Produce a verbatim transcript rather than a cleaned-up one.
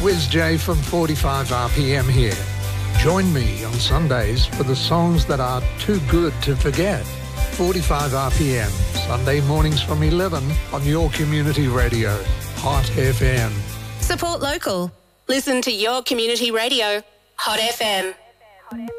Wiz J from forty-five R P M here. Join me on Sundays for the songs that are too good to forget. forty-five R P M, Sunday mornings from eleven on your community radio, Hot F M. Support local. Listen to your community radio, Hot F M.